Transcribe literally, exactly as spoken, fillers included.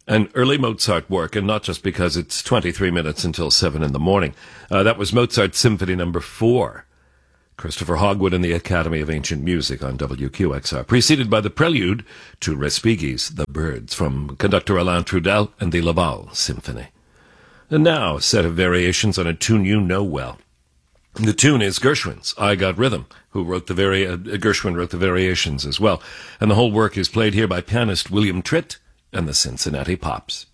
An early Mozart work, and not just because it's twenty-three minutes until seven in the morning. Uh, that was Mozart Symphony Number Four. Christopher Hogwood and the Academy of Ancient Music on W Q X R, preceded by the prelude to Respighi's The Birds from conductor Alain Trudel and the Laval Symphony. And now, a set of variations on a tune you know well. The tune is Gershwin's I Got Rhythm, who wrote the vari- uh, Gershwin wrote the variations as well. And the whole work is played here by pianist William Tritt and the Cincinnati Pops.